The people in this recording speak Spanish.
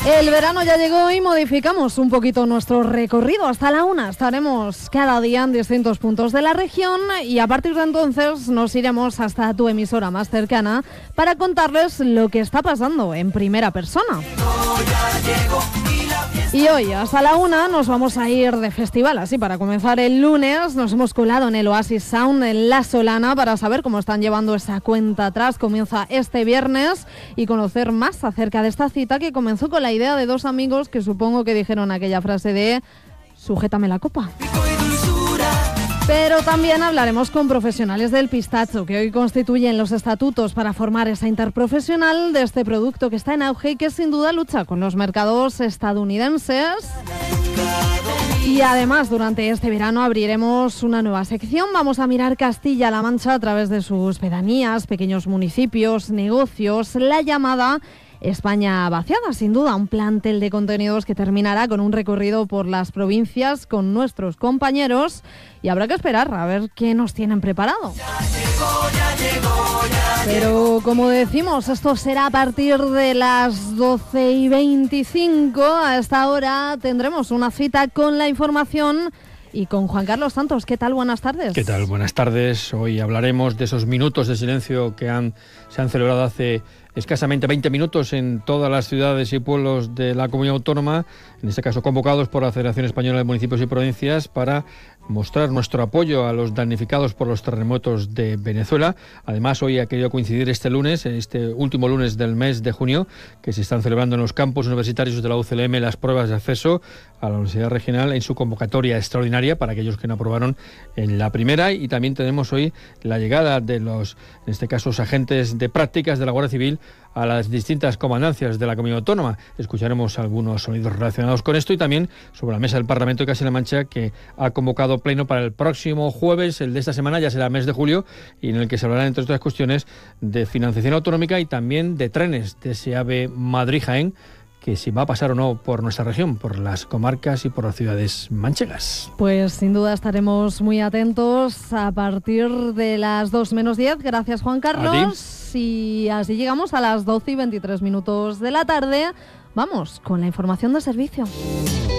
El verano ya llegó y modificamos un poquito nuestro recorrido. Hasta la 1 estaremos cada día en distintos puntos de la región y a partir de entonces nos iremos hasta tu emisora más cercana para contarles lo que está pasando en primera persona. Y hoy hasta la 1 nos vamos a ir de festival, así para comenzar el lunes nos hemos colado en el Oasis Sound en La Solana para saber cómo están llevando esa cuenta atrás. Comienza este viernes y conocer más acerca de esta cita que comenzó con la idea de dos amigos que supongo que dijeron aquella frase de sujétame la copa. Pero también hablaremos con profesionales del pistacho que hoy constituyen los estatutos para formar esa interprofesional de este producto que está en auge y que sin duda lucha con los mercados estadounidenses. Y además durante este verano abriremos una nueva sección. Vamos a mirar Castilla-La Mancha a través de sus pedanías, pequeños municipios, negocios, la llamada España vaciada, sin duda, un plantel de contenidos que terminará con un recorrido por las provincias con nuestros compañeros y habrá que esperar a ver qué nos tienen preparado. Pero como decimos, esto será a partir de las 12:25. A esta hora tendremos una cita con la información y con Juan Carlos Santos. ¿Qué tal? Buenas tardes. ¿Qué tal? Buenas tardes. Hoy hablaremos de esos minutos de silencio que se han celebrado hace escasamente 20 minutos en todas las ciudades y pueblos de la Comunidad Autónoma, en este caso convocados por la Federación Española de Municipios y Provincias para mostrar nuestro apoyo a los damnificados por los terremotos de Venezuela. Además, hoy ha querido coincidir este lunes, este último lunes del mes de junio, que se están celebrando en los campus universitarios de la UCLM las pruebas de acceso a la Universidad Regional en su convocatoria extraordinaria para aquellos que no aprobaron en la primera. Y también tenemos hoy la llegada de los, en este caso, los agentes de prácticas de la Guardia Civil a las distintas comandancias de la Comunidad Autónoma. Escucharemos algunos sonidos relacionados con esto y también sobre la mesa del Parlamento de Castilla-La Mancha, que ha convocado pleno para el próximo jueves, el de esta semana, ya será el mes de julio, y en el que se hablará, entre otras cuestiones, de financiación autonómica y también de trenes, de ese AVE Madrid-Jaén, que si va a pasar o no por nuestra región, por las comarcas y por las ciudades manchegas. Pues sin duda estaremos muy atentos a partir de las 2:10. Gracias, Juan Carlos. Y así llegamos a las 12:23 de la tarde. Vamos con la información de servicio.